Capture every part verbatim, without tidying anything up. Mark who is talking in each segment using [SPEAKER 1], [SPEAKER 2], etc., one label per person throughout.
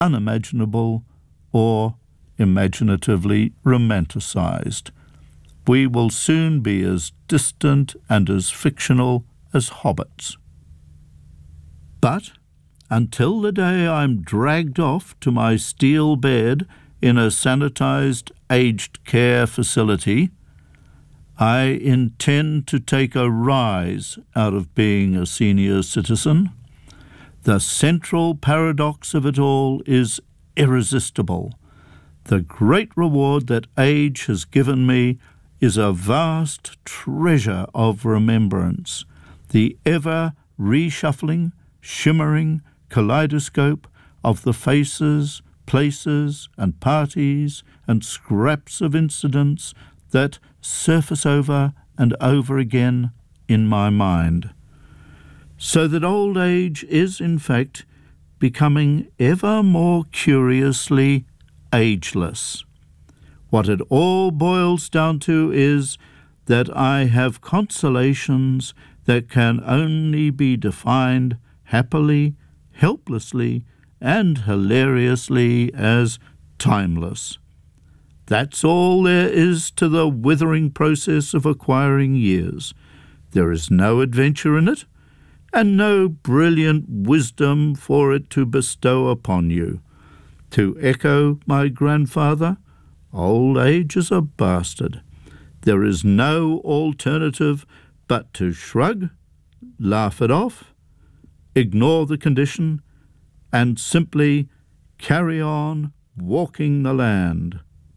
[SPEAKER 1] unimaginable or imaginatively romanticised. We will soon be as distant and as fictional as hobbits. But until the day I'm dragged off to my steel bed in a sanitised aged care facility, I intend to take a rise out of being a senior citizen. The central paradox of it all is irresistible. The great reward that age has given me is a vast treasure of remembrance, the ever reshuffling, shimmering kaleidoscope of the faces, places and parties and scraps of incidents that surface over and over again in my mind. So that old age is, in fact, becoming ever more curiously ageless. What it all boils down to is that I have consolations that can only be defined happily, helplessly, and hilariously as timeless. That's all there is to the withering process of acquiring years. There is no adventure in it, and no brilliant wisdom for it to bestow upon you. To echo my grandfather, old age is a bastard. There is no alternative but to shrug, laugh it off, ignore the condition, and simply carry on walking the land.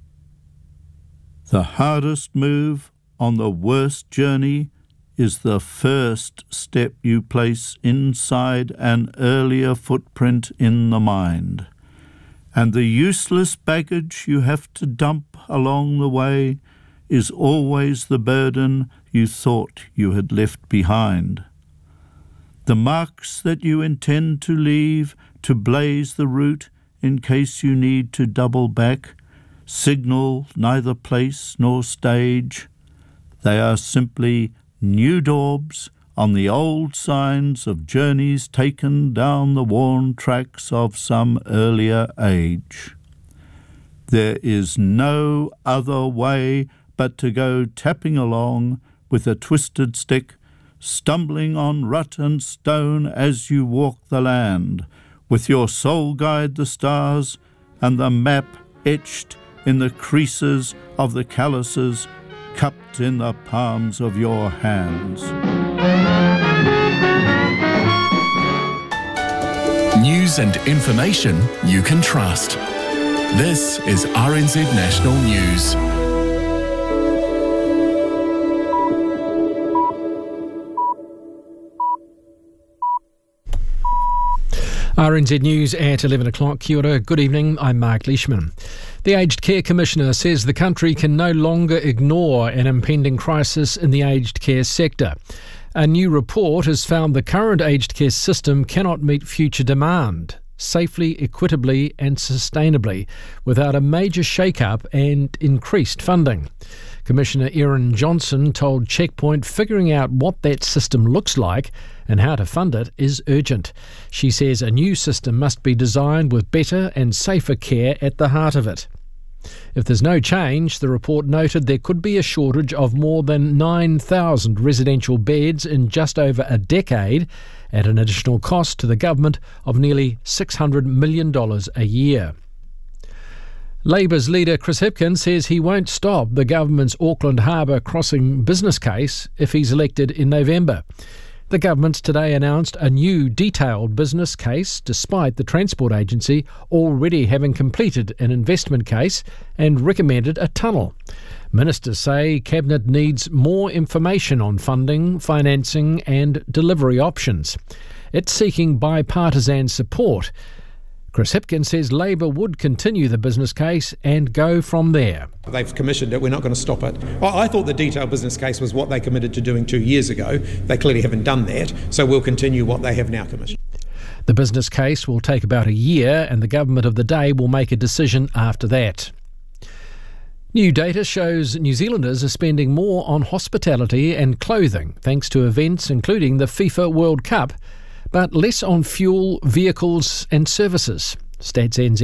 [SPEAKER 1] The hardest move on the worst journey is the first step you place inside an earlier footprint in the mind. And the useless baggage you have to dump along the way is always the burden you thought you had left behind. The marks that you intend to leave to blaze the route in case you need to double back signal neither place nor stage. They are simply new daubs on the old signs of journeys taken down the worn tracks of some earlier age. There is no other way but to go tapping along with a twisted stick, stumbling on rut and stone as you walk the land, with your soul guide the stars and the map etched in the creases of the calluses cupped in the palms of your hands.
[SPEAKER 2] News and information you can trust. This is R N Z National News.
[SPEAKER 3] R N Z News at eleven o'clock. Kia ora, good evening, I'm Mark Leishman. The Aged Care Commissioner says the country can no longer ignore an impending crisis in the aged care sector. A new report has found the current aged care system cannot meet future demand safely, equitably and sustainably without a major shake-up and increased funding. Commissioner Erin Johnson told Checkpoint figuring out what that system looks like and how to fund it is urgent. She says a new system must be designed with better and safer care at the heart of it. If there's no change, the report noted there could be a shortage of more than nine thousand residential beds in just over a decade at an additional cost to the government of nearly six hundred million dollars a year. Labour's leader Chris Hipkins says he won't stop the government's Auckland Harbour crossing business case if he's elected in November. The government today announced a new detailed business case despite the Transport Agency already having completed an investment case and recommended a tunnel. Ministers say Cabinet needs more information on funding, financing and delivery options. It's seeking bipartisan support. Chris Hipkins says Labor would continue the business case and go from there.
[SPEAKER 4] They've commissioned it, we're not going to stop it. I thought the detailed business case was what they committed to doing two years ago. They clearly haven't done that, so we'll continue what they have now commissioned.
[SPEAKER 3] The business case will take about a year and the government of the day will make a decision after that. New data shows New Zealanders are spending more on hospitality and clothing thanks to events including the FIFA World Cup, but less on fuel, vehicles and services. Stats N Z